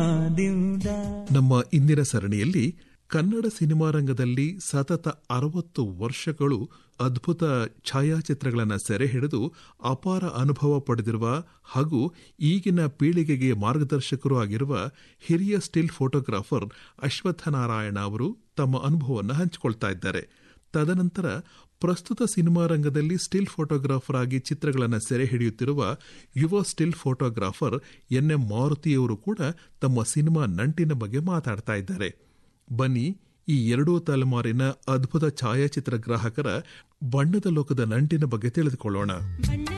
ನಮ್ಮ ಇಂದಿನ ಸರಣಿಯಲ್ಲಿ ಕನ್ನಡ ಸಿನಿಮಾ ರಂಗದಲ್ಲಿ ಸತತ 60 ವರ್ಷಗಳು ಅದ್ಭುತ ಛಾಯಾಚಿತ್ರಗಳನ್ನು ಸೆರೆ ಹಿಡಿದು ಅಪಾರ ಅನುಭವ ಪಡೆದಿರುವ ಹಾಗೂ ಈಗಿನ ಪೀಳಿಗೆಗೆ ಮಾರ್ಗದರ್ಶಕರು ಆಗಿರುವ ಹಿರಿಯ ಸ್ಟಿಲ್ ಫೋಟೋಗ್ರಾಫರ್ ಅಶ್ವತ್ಥನಾರಾಯಣ ಅವರು ತಮ್ಮ ಅನುಭವವನ್ನು ಹಂಚಿಕೊಳ್ತಾ ಇದ್ದಾರೆ. ತದನಂತರ ಪ್ರಸ್ತುತ ಸಿನಿಮಾ ರಂಗದಲ್ಲಿ ಸ್ಟಿಲ್ ಫೋಟೋಗ್ರಾಫರ್ ಆಗಿ ಚಿತ್ರಗಳನ್ನು ಸೆರೆ ಹಿಡಿಯುತ್ತಿರುವ ಯುವ ಸ್ಟಿಲ್ ಫೋಟೋಗ್ರಾಫರ್ NM ಮಾರುತಿಯವರು ಕೂಡ ತಮ್ಮ ಸಿನಿಮಾ ನಂಟಿನ ಬಗ್ಗೆ ಮಾತಾಡ್ತಾ ಇದ್ದಾರೆ. ಬನ್ನಿ, ಈ ಎರಡೂ ತಲೆಮಾರಿನ ಅದ್ಭುತ ಛಾಯಾಚಿತ್ರ ಗ್ರಾಹಕರ ಬಣ್ಣದ ಲೋಕದ ನಂಟಿನ ಬಗ್ಗೆ ತಿಳಿದುಕೊಳ್ಳೋಣ.